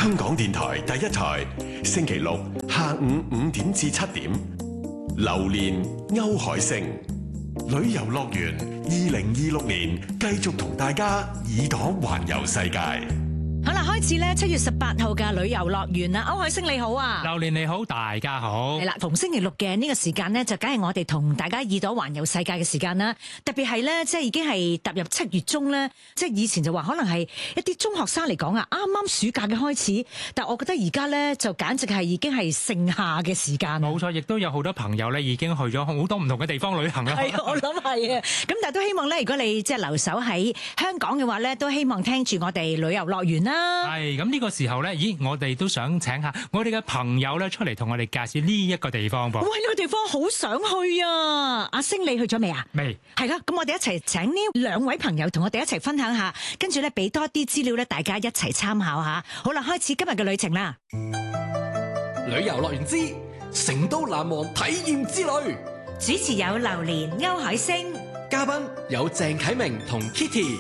香港電台第一台，星期六下午5點至7點。榴蓮歐海星旅遊樂園2026年繼續同大家耳朵環遊世界。 好啦，開始咧7月18號嘅旅遊樂園啦，歐海星你好啊， 榴蓮你好，大家好。 係啦，逢星期六嘅呢個時間呢，就梗係我哋同大家耳朵環遊世界嘅時間啦。特別係咧，即係已經係踏入7月中咧，即係以前就話可能係一啲中學生嚟講啊，啱啱暑假嘅開始，但我覺得而家咧就簡直係已經係盛夏嘅時間。 冇錯，亦都有好多朋友咧已經去咗好多唔同嘅地方旅行啦。 係，我諗係啊。咁但係都希望咧，如果你即係留守喺香港嘅話咧，都希望聽住我哋旅遊樂園啦。 係咁呢個時候咧，咦，我哋都想請下我哋嘅朋友咧出嚟同我哋介紹呢一個地方噃。 喂，呢個地方好想去啊！阿星，你去咗未啊？ 未。 係啦，咁我哋一齊請呢兩位朋友同我哋一齊分享下，跟住咧俾多啲資料咧，大家一齊參考下。好啦，開始今日嘅旅程啦！ 旅遊樂園之成都難忘體驗之旅， 主持有榴蓮、歐海星， 嘉賓有鄭啟明同 Kitty。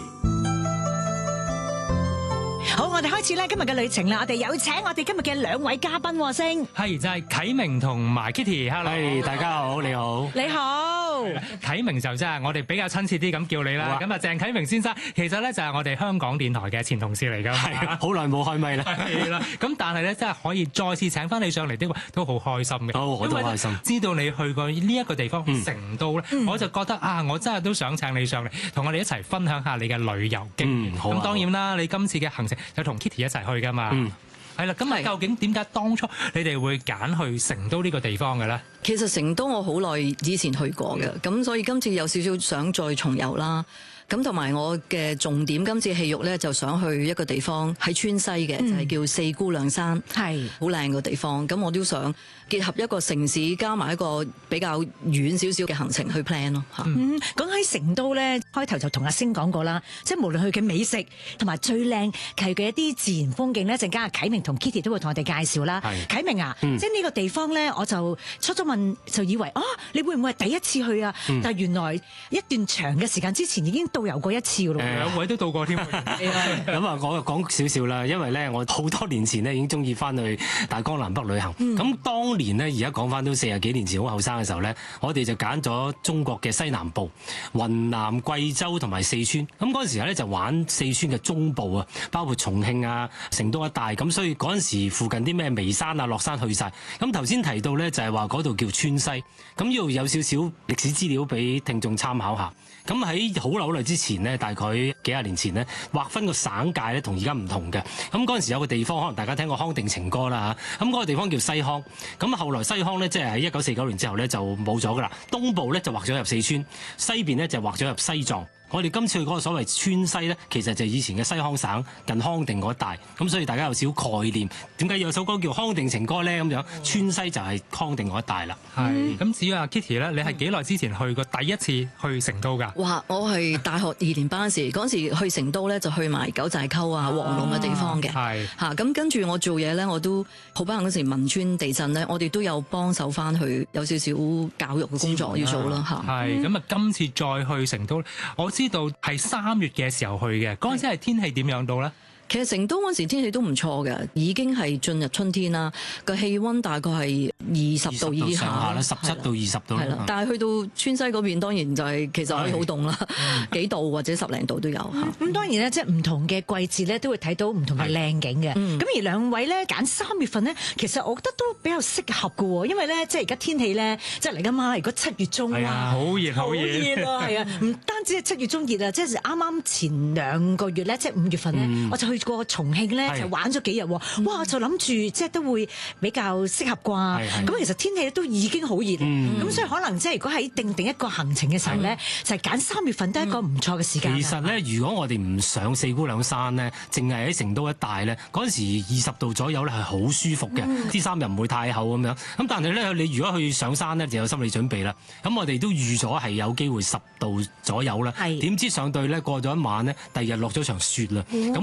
好，我哋開始咧今日嘅旅程啦！我哋有請我哋今日嘅兩位嘉賓喎，星係就係啟明同埋 Kitty。Hello， 大家好，你好， 你好。 啟明就真係我哋比較親切啲咁叫你啦。咁啊，鄭啟明先生其實咧就係我哋香港電台嘅前同事嚟㗎。 係好耐冇開咪啦。 係啦，咁但係咧真係可以再次請翻你上嚟的話，都好開心嘅。 我都開心。 知道你去過呢一個地方成都咧，我就覺得啊，我真係都想請你上嚟，同我哋一齊分享下你嘅旅遊經驗。咁當然啦，你今次嘅行程就同 Kitty 一齊去㗎嘛。係啦，咁啊，究竟點解當初你哋會揀去成都呢個地方嘅咧？ 其實成都我好耐以前去過嘅，咁所以今次有少少想再重遊啦。咁同埋我嘅重點今次戲肉咧，就想去一個地方喺川西嘅，就係叫四姑娘山，係好靚個地方。咁我都想結合一個城市加埋一個比較遠少少嘅行程去 plan 咯嚇。 講喺成都咧，開頭就同阿星講過啦，即係無論佢嘅美食同埋最靚係佢一啲自然風景咧，陣間阿啟明同 Kitty 都會同我哋介紹啦。啟明啊，即係呢個地方咧，我就初初問就以為你會唔會係第一次去啊？但係原來一段長嘅時間之前已經導遊過一次㗎咯， 兩位都到過添。 咁啊，我講少少啦，因為咧我好多年前咧已經中意翻去大江南北旅行。咁當年咧，而家講翻都40幾年前好後生嘅時候咧，我哋就揀咗中國嘅西南部，雲南、貴州同埋四川。咁嗰陣時咧就玩四川嘅中部啊，包括重慶啊、成都一帶。咁所以嗰陣時附近啲咩眉山啊、樂山去晒。咁頭先提到咧就係話嗰度叫川西。咁呢度有少少歷史資料俾聽眾參考下。咁喺好耐之前呢，大概幾廿年前呢，劃分個省界咧，同而家唔同嘅。咁嗰陣時有個地方，可能大家聽過康定情歌啦嚇。咁嗰個地方叫西康。咁後來西康呢，即係喺1949年之後呢，就冇咗噶啦。東部呢，就劃咗入四川，西邊呢，就劃咗入西藏。我哋今次去嗰個所謂川西咧，其實就係以前嘅西康省近康定嗰一帶，咁所以大家有少少概念，點解有首歌叫《康定情歌》咧？咁樣川西就係康定嗰一帶啦。 係咁，至於阿 Kitty 咧，你係幾耐之前去過第一次去成都㗎？ 哇！我係大學2年班時嗰陣時去成都咧，就去埋九寨溝啊、黃龍嘅地方嘅。係嚇咁跟住我做嘢咧，我都好不幸嗰時汶川地震咧，我哋都有幫手翻去，有少少教育嘅工作要做啦嚇。 係咁啊！今次再去成都，我知道係3月嘅時候去嘅，嗰陣時係天氣點樣到咧？ 其實成都嗰時天氣都唔錯嘅，已經係進入春天啦。個氣温大概係20度以下啦 ，17到20度。 係啦，但係去到川西嗰邊，當然就係其實可以好凍啦，幾度或者10零度都有嚇。 咁當然咧，即係唔同嘅季節咧，都會睇到唔同嘅靚景嘅。咁而兩位咧揀3月份咧，其實我覺得都比較適合嘅喎，因為咧即係而家天氣咧，即係嚟緊嘛。如果7月中啊， 好熱好熱啊，係啊，唔單止係7月中熱啊，即係啱啱前2個月咧，即係5月份咧，我就去過重慶咧，就玩咗幾日喎。哇！就諗住即係都會比較適合啩。咁其實天氣都已經好熱，咁所以可能即係如果喺定一個行程嘅時候咧，就係揀3月份都係一個唔錯嘅時間。 其實咧，如果我哋唔上四姑娘山咧，淨係喺成都一帶咧，嗰陣時20度左右咧係好舒服嘅，啲衫又唔會太厚咁樣。咁但係咧，你如果去上山咧，就有心理準備啦。咁我哋都預咗係有機會10度左右啦。點知上到咧過咗一晚咧，第二日落咗場雪啦。咁我哋帶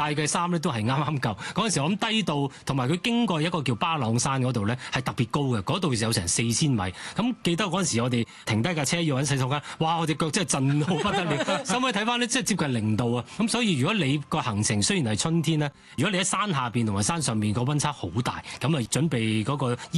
帶嘅衫咧都係啱啱夠。嗰陣時我諗低到，同埋佢經過一個叫巴朗山嗰度咧係特別高嘅，嗰度有成4000米。咁記得嗰陣時我哋停低架車要揾洗手間，哇！我哋腳真係震到不得了。收尾睇翻咧，即係接近0度啊。咁所以如果你個行程雖然係春天咧，如果你喺山下邊同埋山上面個溫差好大，咁啊準備嗰個